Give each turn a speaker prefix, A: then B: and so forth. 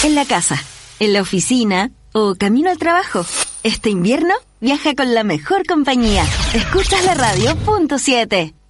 A: en la casa, en la oficina o camino al trabajo. Este invierno viaja con la mejor compañía. Escuchas la radio .7.